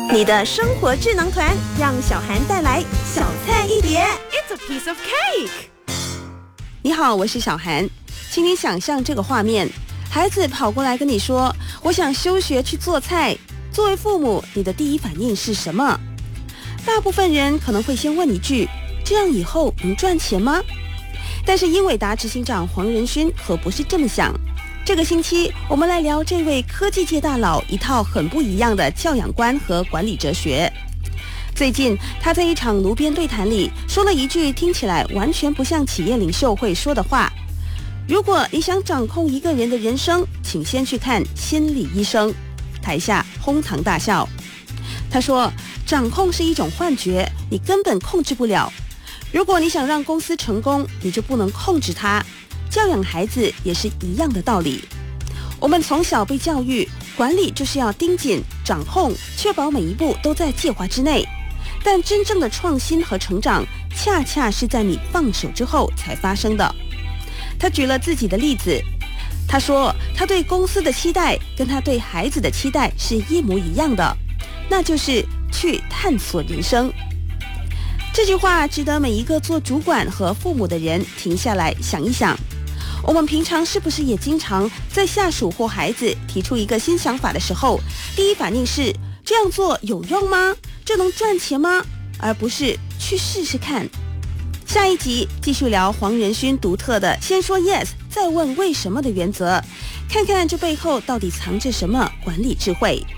你的生活智囊团，让小涵带来小菜一碟。 It's a piece of cake。 你好，我是小涵，请你想象这个画面，孩子跑过来跟你说，我想休学去做菜。作为父母，你的第一反应是什么？大部分人可能会先问一句，这样以后能赚钱吗？但是英伟达执行长黄仁勋可不是这么想。这个星期我们来聊这位科技界大佬一套很不一样的教养观和管理哲学。最近他在一场炉边对谈里说了一句听起来完全不像企业领袖会说的话：如果你想掌控一个人的人生，请先去看心理医生。台下哄堂大笑。他说，掌控是一种幻觉，你根本控制不了。如果你想让公司成功，你就不能控制它。教养孩子也是一样的道理。我们从小被教育，管理就是要盯紧、掌控，确保每一步都在计划之内。但真正的创新和成长，恰恰是在你放手之后才发生的。他举了自己的例子，他说，他对公司的期待跟他对孩子的期待是一模一样的，那就是去探索人生。这句话值得每一个做主管和父母的人停下来想一想。我们平常是不是也经常在下属或孩子提出一个新想法的时候，第一反应是这样做有用吗？这能赚钱吗？而不是去试试看。下一集继续聊黄仁勋独特的先说 yes 再问为什么的原则，看看这背后到底藏着什么管理智慧。